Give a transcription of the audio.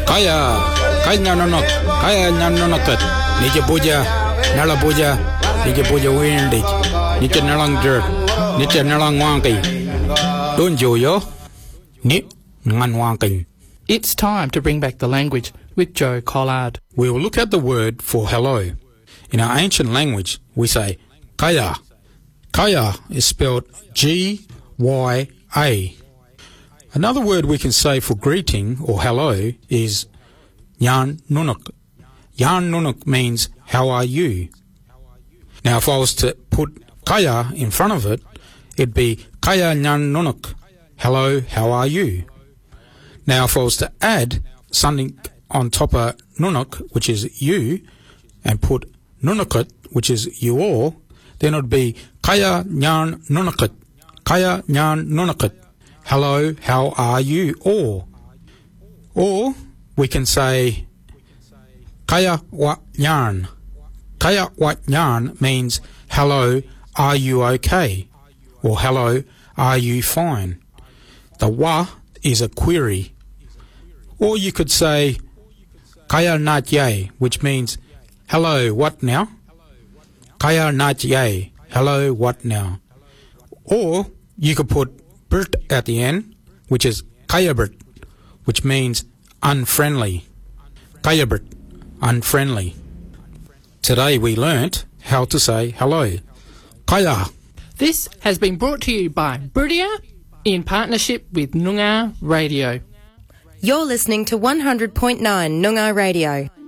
Kaya, kaya nonok, kaya nanonokat. Nija puja, nala puja, nija puja windig. Nija nalang dirt, nija nalang wangi. Don't yo, ni ngan wangi. It's time to bring back the language with Joe Collard. We will look at the word for hello. In our ancient language, we say kaya. Kaya is spelled G-Y-A. Another word we can say for greeting or hello is yan nunuk. Yan nunuk means how are you? Now if I was to put kaya in front of it, it'd be kaya yan nunuk. Hello, how are you? Now if I was to add something on top of nunuk, which is you, and put nunukut, which is you all, then it would be kaya nyan nunukut. Kaya nyan nunukut. Hello, how are you all? Or we can say kaya wat nyan. Kaya wat nyan means hello, are you okay? Or hello, are you fine? The wa is a query. Or you could say kaya nat ye, which means hello, what now? Kaya nat ye, hello, what now? Or you could put bert at the end, which is kayabert, which means unfriendly. Kayabert, unfriendly. Today we learnt how to say hello. Kaya. This has been brought to you by Brudia in partnership with Noongar Radio. You're listening to 100.9 Noongar Radio.